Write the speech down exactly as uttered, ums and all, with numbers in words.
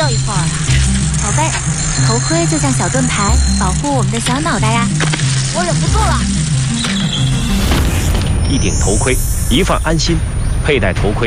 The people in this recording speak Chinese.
有一会儿啊。宝贝，头盔就像小盾牌，保护我们的小脑袋呀。我忍不住了。 一顶头盔，一放安心。佩戴头盔